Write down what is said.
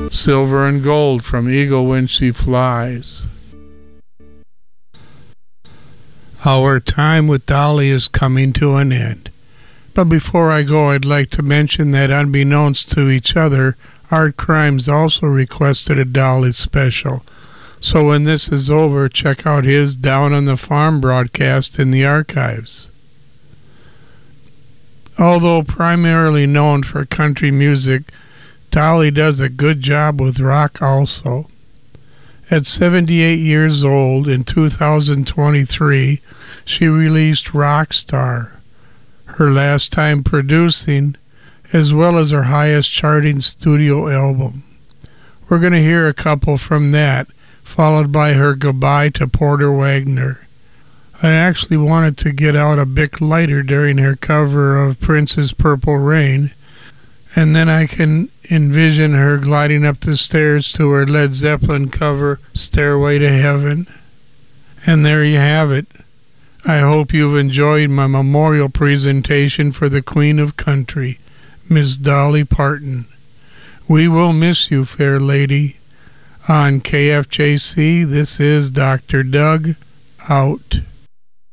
Silver and Gold from Eagle When She Flies. Our time with Dolly is coming to an end. But before I go, I'd like to mention that unbeknownst to each other, Art Crimes also requested a Dolly special. So when this is over, check out his Down on the Farm broadcast in the archives. Although primarily known for country music, Dolly does a good job with rock also. At 78 years old in 2023, she released Rockstar, her last time producing, as well as her highest charting studio album. We're going to hear a couple from that, followed by her Goodbye to Porter Wagoner. I actually wanted to get out a bit lighter during her cover of Prince's Purple Rain, and then I can envision her gliding up the stairs to her Led Zeppelin cover, Stairway to Heaven. And there you have it. I hope you've enjoyed my memorial presentation for the Queen of Country, Miss Dolly Parton. We will miss you, fair lady. On KFJC, this is Dr. Doug, out.